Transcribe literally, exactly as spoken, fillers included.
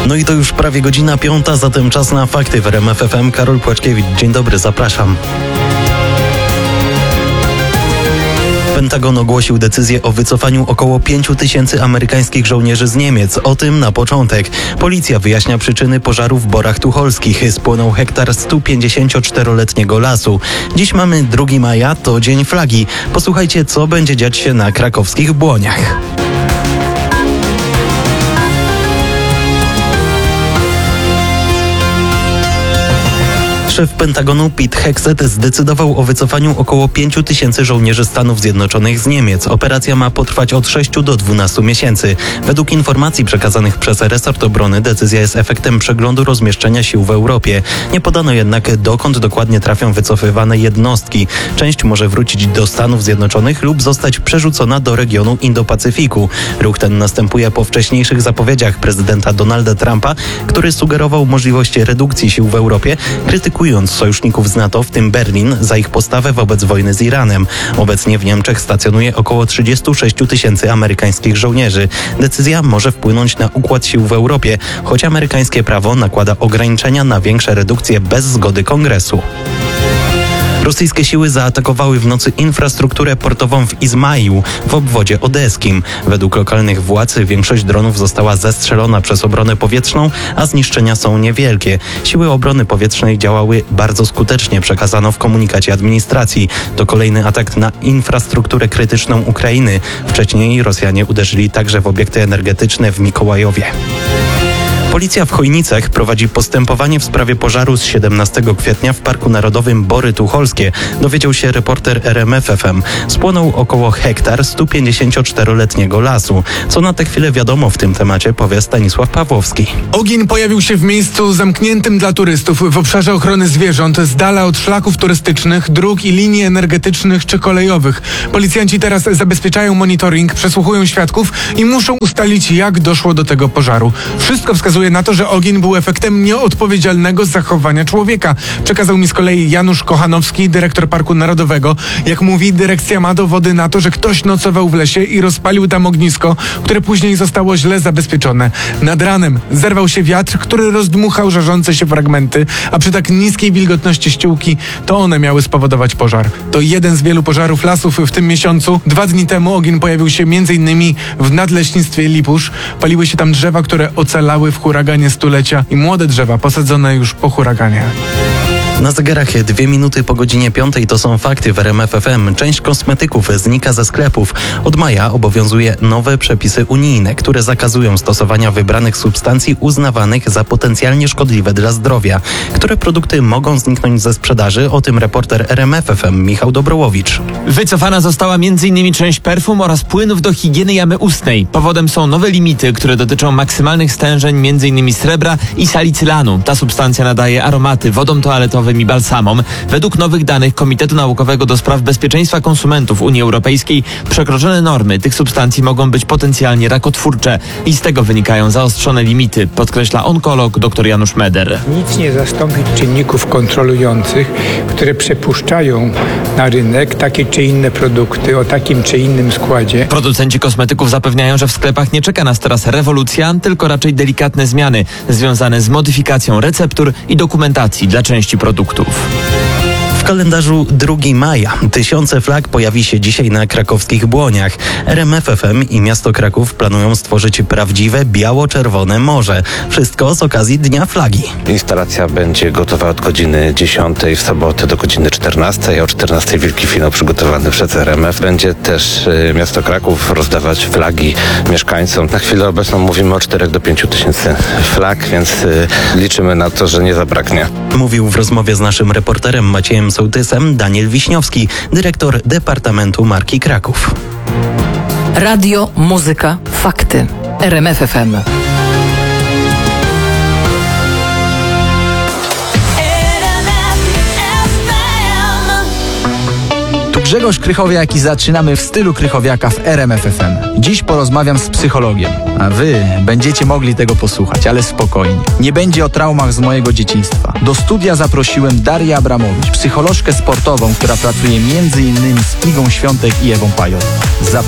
No i to już prawie godzina piąta, zatem czas na fakty w R M F F M. Karol Płaczkiewicz, dzień dobry, zapraszam. Pentagon ogłosił decyzję o wycofaniu około pięciu tysięcy amerykańskich żołnierzy z Niemiec. O tym na początek. Policja wyjaśnia przyczyny pożaru w Borach Tucholskich. Spłonął hektar stu pięćdziesięcioczteroletniego lasu. Dziś mamy drugiego maja, to Dzień Flagi. Posłuchajcie, co będzie dziać się na krakowskich Błoniach. Szef Pentagonu Pete Hegseth zdecydował o wycofaniu około pięciu tysięcy żołnierzy Stanów Zjednoczonych z Niemiec. Operacja ma potrwać od sześciu do dwunastu miesięcy. Według informacji przekazanych przez resort obrony decyzja jest efektem przeglądu rozmieszczenia sił w Europie. Nie podano jednak, dokąd dokładnie trafią wycofywane jednostki. Część może wrócić do Stanów Zjednoczonych lub zostać przerzucona do regionu Indo-Pacyfiku. Ruch ten następuje po wcześniejszych zapowiedziach prezydenta Donalda Trumpa, który sugerował możliwość redukcji sił w Europie, krytykując sojuszników z NATO, w tym Berlin, za ich postawę wobec wojny z Iranem. Obecnie w Niemczech stacjonuje około trzydziestu sześciu tysięcy amerykańskich żołnierzy. Decyzja może wpłynąć na układ sił w Europie, choć amerykańskie prawo nakłada ograniczenia na większe redukcje bez zgody Kongresu. Rosyjskie siły zaatakowały w nocy infrastrukturę portową w Izmailu w obwodzie odeskim. Według lokalnych władz większość dronów została zestrzelona przez obronę powietrzną, a zniszczenia są niewielkie. Siły obrony powietrznej działały bardzo skutecznie, przekazano w komunikacie administracji. To kolejny atak na infrastrukturę krytyczną Ukrainy. Wcześniej Rosjanie uderzyli także w obiekty energetyczne w Mikołajowie. Policja w Chojnicach prowadzi postępowanie w sprawie pożaru z siedemnastego kwietnia w Parku Narodowym Bory Tucholskie, dowiedział się reporter R M F F M. Spłonął około hektar stu pięćdziesięcioczteroletniego lasu. Co na tę chwilę wiadomo w tym temacie, powie Stanisław Pawłowski. Ogień pojawił się w miejscu zamkniętym dla turystów w obszarze ochrony zwierząt, z dala od szlaków turystycznych, dróg i linii energetycznych czy kolejowych. Policjanci teraz zabezpieczają monitoring, przesłuchują świadków i muszą ustalić, jak doszło do tego pożaru. Wszystko wskazuje na to, że ogień był efektem nieodpowiedzialnego zachowania człowieka. Przekazał mi z kolei Janusz Kochanowski, dyrektor Parku Narodowego. Jak mówi, dyrekcja ma dowody na to, że ktoś nocował w lesie i rozpalił tam ognisko, które później zostało źle zabezpieczone. Nad ranem zerwał się wiatr, który rozdmuchał żarzące się fragmenty, a przy tak niskiej wilgotności ściółki to one miały spowodować pożar. To jeden z wielu pożarów lasów w tym miesiącu. Dwa dni temu ogień pojawił się między innymi w nadleśnictwie Lipusz. Paliły się tam drzewa, które ocalały w huraganie stulecia i młode drzewa posadzone już po huraganie. Na zegarach dwie minuty po godzinie piątej to są fakty w R M F F M. Część kosmetyków znika ze sklepów. Od maja obowiązuje nowe przepisy unijne, które zakazują stosowania wybranych substancji uznawanych za potencjalnie szkodliwe dla zdrowia. Które produkty mogą zniknąć ze sprzedaży? O tym reporter R M F F M Michał Dobrołowicz. Wycofana została między innymi część perfum oraz płynów do higieny jamy ustnej. Powodem są nowe limity, które dotyczą maksymalnych stężeń między innymi srebra i salicylanu. Ta substancja nadaje aromaty wodom toaletowym i balsamom. Według nowych danych Komitetu Naukowego do Spraw Bezpieczeństwa Konsumentów Unii Europejskiej przekroczone normy tych substancji mogą być potencjalnie rakotwórcze i z tego wynikają zaostrzone limity, podkreśla onkolog dr Janusz Meder. Nic nie zastąpi czynników kontrolujących, które przepuszczają na rynek takie czy inne produkty o takim czy innym składzie. Producenci kosmetyków zapewniają, że w sklepach nie czeka nas teraz rewolucja, tylko raczej delikatne zmiany związane z modyfikacją receptur i dokumentacji dla części produktów. W kalendarzu drugiego maja tysiące flag pojawi się dzisiaj na krakowskich Błoniach. R M F F M i miasto Kraków planują stworzyć prawdziwe biało-czerwone morze. Wszystko z okazji Dnia Flagi. Instalacja będzie gotowa od godziny dziesiątej w sobotę do godziny czternastej, a o czternastej wielki finał przygotowany przez R M F. Będzie też y, miasto Kraków rozdawać flagi mieszkańcom. Na chwilę obecną mówimy o czterech do pięciu tysięcy flag, więc y, liczymy na to, że nie zabraknie. Mówił w rozmowie z naszym reporterem Maciejem Sołtysem Daniel Wiśniowski, dyrektor Departamentu Marki Kraków. Radio, muzyka, fakty. R M F F M. Grzegorz Krychowiak i zaczynamy w stylu Krychowiaka w R M F F M. Dziś porozmawiam z psychologiem, a wy będziecie mogli tego posłuchać, ale spokojnie. Nie będzie o traumach z mojego dzieciństwa. Do studia zaprosiłem Darię Abramowicz, psycholożkę sportową, która pracuje między innymi z Igą Świątek i Ewą Pajot.